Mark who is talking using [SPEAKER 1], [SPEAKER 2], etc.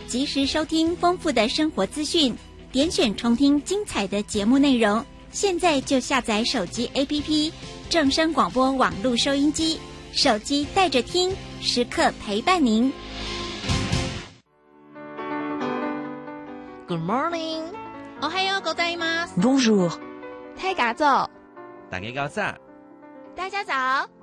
[SPEAKER 1] 及时收听丰富的生活资讯，点选重听精彩的节目内容。现在就下载手机 APP 正声广播网络收音机，手机带着听，时刻陪伴您。
[SPEAKER 2] Good morning，
[SPEAKER 3] おはようございます。
[SPEAKER 2] Bonjour，
[SPEAKER 3] 太嘎走，
[SPEAKER 4] 大家早。
[SPEAKER 3] 大家早。